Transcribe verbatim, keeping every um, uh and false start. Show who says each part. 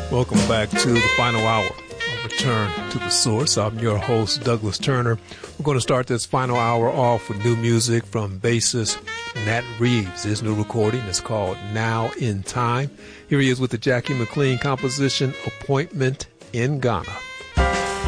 Speaker 1: Welcome back to the final hour of Return to the Source. I'm your host, Douglas Turner. We're going to start this final hour off with new music from bassist Nat Reeves. His new recording is called Now in Time. Here he is with the Jackie McLean composition, Appointment in Ghana.